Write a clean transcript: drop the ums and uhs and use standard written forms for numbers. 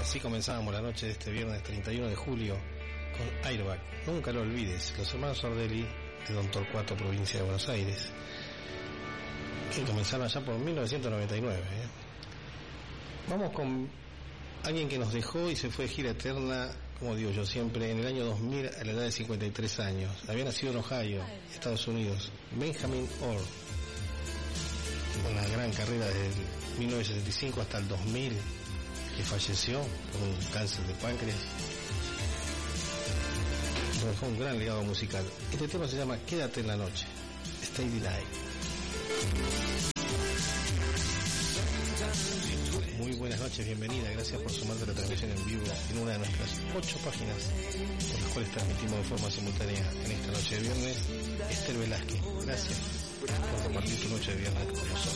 Así comenzábamos la noche de este viernes 31 de julio con Airbag. Nunca lo olvides, los hermanos Ordelli de Don Torcuato, provincia de Buenos Aires, que comenzaron allá por 1999. Vamos con alguien que nos dejó y se fue de gira eterna, como digo yo siempre, en el año 2000 a la edad de 53 años. Había nacido en Ohio, Estados Unidos, Benjamin Orr, con una gran carrera desde 1965 hasta el 2000, que falleció por un cáncer de páncreas. Pero fue un gran legado musical. Este tema se llama Quédate en la noche, Steady Night. Muy buenas noches, bienvenida, gracias por sumarte a la transmisión en vivo en una de nuestras 8 páginas por las cuales transmitimos de forma simultánea en esta noche de viernes. Esther Velázquez, gracias por compartir tu noche de viernes con nosotros.